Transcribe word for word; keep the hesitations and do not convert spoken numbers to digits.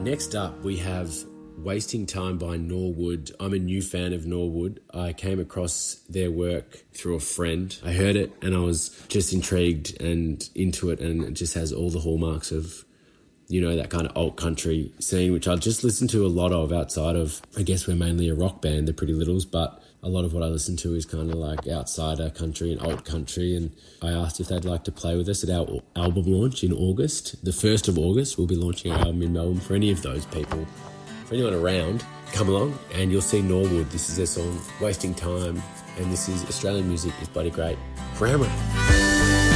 Next up, we have Wasting Time by Norwood. I'm a new fan of Norwood. I came across their work through a friend. I heard it and I was just intrigued and into it, and it just has all the hallmarks of, you know, that kind of alt country scene, which I just listen to a lot of outside of, I guess we're mainly a rock band, the Pretty Littles, but a lot of what I listen to is kind of like outsider country and alt country. And I asked if they'd like to play with us at our album launch in August. The first of August, we'll be launching our album in Melbourne. For any of those people, for anyone around, come along and you'll see Norwood. This is their song, Wasting Time, and this is Australian music is bloody great. Forever.